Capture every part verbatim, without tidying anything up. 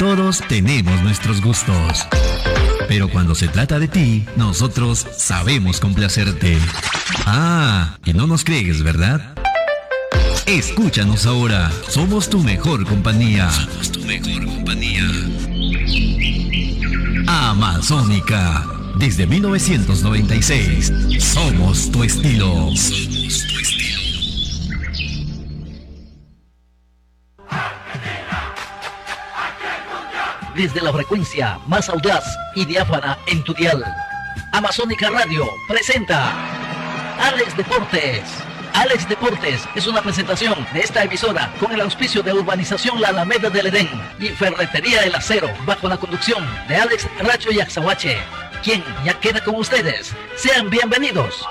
Todos tenemos nuestros gustos, pero cuando se trata de ti, nosotros sabemos complacerte. Ah, y no nos crees, ¿verdad? Escúchanos ahora, somos tu mejor compañía. Somos tu mejor compañía. Amazónica, desde mil novecientos noventa y seis, somos tu estilo. Somos tu estilo. Desde la frecuencia más audaz y diáfana en tu dial, Amazónica Radio presenta Alex Deportes. Alex Deportes es una presentación de esta emisora con el auspicio de Urbanización La Alameda del Edén y Ferretería El Acero, bajo la conducción de Alex Racho Yaxahuache, quien ya queda con ustedes. Sean bienvenidos.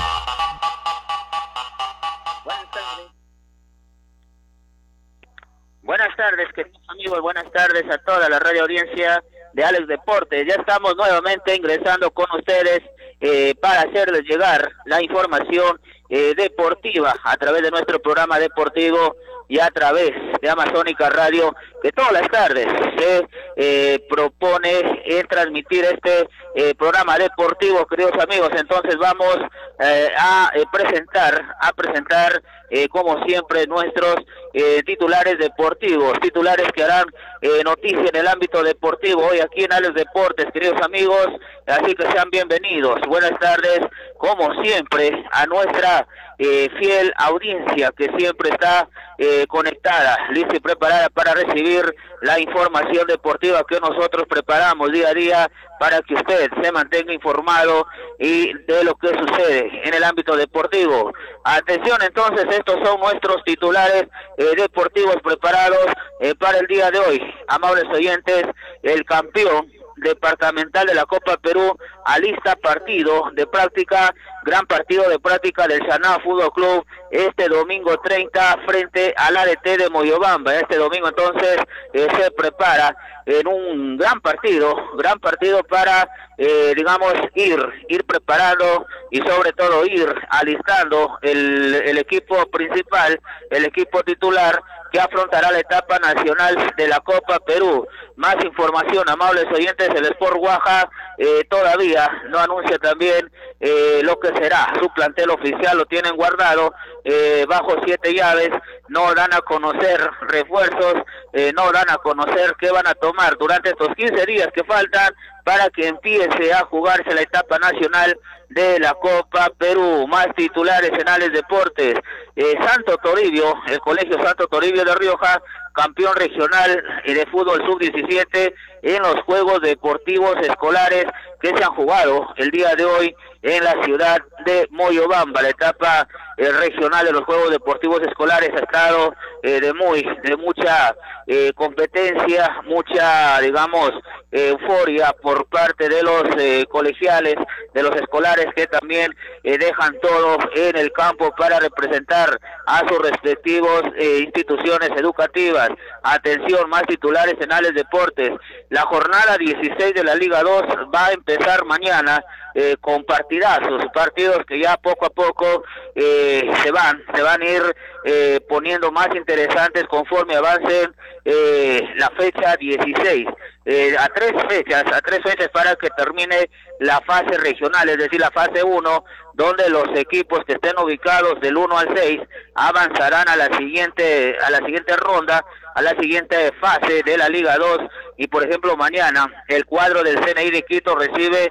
Buenas tardes, queridos amigos, buenas tardes a toda la radio audiencia de Alex Deportes. Ya estamos nuevamente ingresando con ustedes eh, para hacerles llegar la información eh, deportiva a través de nuestro programa deportivo y a través de Amazónica Radio, que todas las tardes se eh, propone eh, transmitir este eh, programa deportivo, queridos amigos. Entonces vamos eh, a eh, presentar, a presentar eh, como siempre nuestros eh, titulares deportivos, titulares que harán eh, noticia en el ámbito deportivo hoy aquí en Alex Deportes, queridos amigos, así que sean bienvenidos. Buenas tardes, como siempre, a nuestra eh, fiel audiencia que siempre está eh, conectada, lista y preparada para recibir la información deportiva que nosotros preparamos día a día para que usted se mantenga informado y de lo que sucede en el ámbito deportivo. Atención, entonces, estos son nuestros titulares eh, deportivos preparados eh, para el día de hoy. Amables oyentes, el campeón departamental de la Copa Perú alista partido de práctica, gran partido de práctica del Xaná Fútbol Club este domingo treinta frente al A D T de Moyobamba. Este domingo entonces eh, se prepara en un gran partido, gran partido para eh, digamos ir, ir preparando y sobre todo ir alistando el, el equipo principal, el equipo titular que afrontará la etapa nacional de la Copa Perú. Más información, amables oyentes, el Sport Guaja eh, todavía no anuncia también eh, lo que será su plantel oficial, lo tienen guardado eh, bajo siete llaves, no dan a conocer refuerzos, eh, no dan a conocer qué van a tomar durante estos quince días que faltan para que empiece a jugarse la etapa nacional de la Copa Perú. Más titulares en Alex Deportes. Eh, Santo Toribio, el Colegio Santo Toribio de Rioja, campeón regional de fútbol sub diecisiete en los Juegos Deportivos Escolares que se han jugado el día de hoy en la ciudad de Moyobamba. La etapa eh, regional de los Juegos Deportivos Escolares ha estado eh, de muy, de mucha eh, competencia, mucha, digamos, eh, euforia por parte de los eh, colegiales, de los escolares que también eh, dejan todo en el campo para representar a sus respectivos eh, instituciones educativas. Atención, más titulares en Alex Deportes. La jornada dieciséis de la Liga dos va a empezar mañana eh, con partidazos, partidos que ya poco a poco eh, se van, se van a ir eh, poniendo más interesantes conforme avancen eh, la fecha dieciséis. Eh, a tres fechas, a tres fechas para que termine la fase regional, es decir, la fase uno, donde los equipos que estén ubicados del uno al seis avanzarán a la siguiente a la siguiente ronda, a la siguiente fase de la Liga dos. Y por ejemplo, mañana el cuadro del C N I de Quito recibe